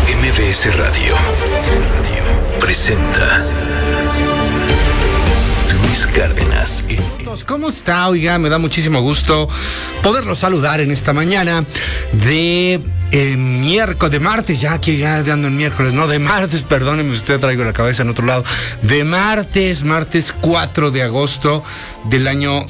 MBS Radio presenta Luis Cárdenas. ¿Cómo está? Oiga, me da muchísimo gusto poderlo saludar en esta mañana de miércoles, de martes, ya ando en miércoles, no, de martes, perdóneme usted, traigo la cabeza en otro lado, de martes 4 de agosto del año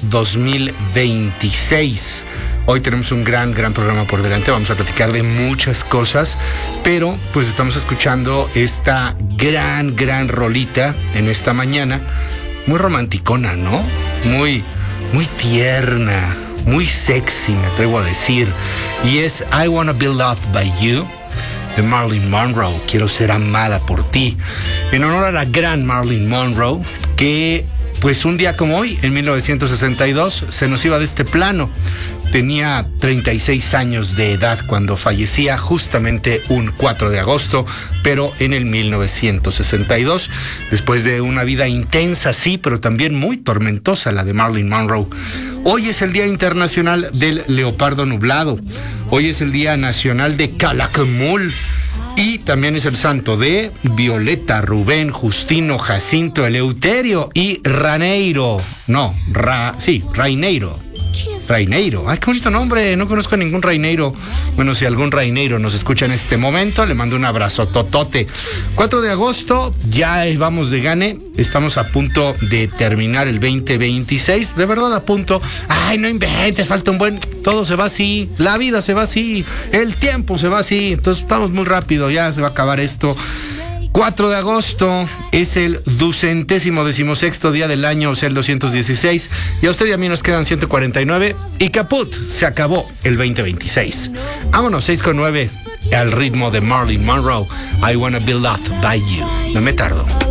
2026. Hoy tenemos un gran programa por delante, vamos a platicar de muchas cosas, pero pues estamos escuchando esta gran rolita en esta mañana, muy romanticona, ¿no? Muy tierna, muy sexy, me atrevo a decir, y es I Wanna Be Loved by You, de Marilyn Monroe. Quiero ser amada por ti, en honor a la gran Marilyn Monroe, que pues un día como hoy, en 1962, se nos iba de este plano. Tenía 36 años de edad cuando fallecía, justamente un 4 de agosto, pero en el 1962, después de una vida intensa, sí, pero también muy tormentosa, la de Marilyn Monroe. Hoy es el Día Internacional del Leopardo Nublado. Hoy es el Día Nacional de Calakmul. Y también es el santo de Violeta, Rubén, Justino, Jacinto, Eleuterio y Raineiro. Raineiro. Ay, qué bonito nombre. No conozco a ningún Raineiro. Bueno, si algún Raineiro nos escucha en este momento, le mando un abrazo totote. 4 de agosto, ya vamos de gane. Estamos a punto de terminar el 2026. De verdad, a punto. Ay, no inventes, falta un buen. Todo se va así. La vida se va así. El tiempo se va así. Entonces, estamos muy rápido. Ya se va a acabar esto. 4 de agosto es el 216º día del año, o sea, el 216. Y a usted y a mí nos quedan 149. Y caput, se acabó el 2026. Vámonos, 6:09, al ritmo de Marilyn Monroe. I Wanna Be Loved by You. No me tardo.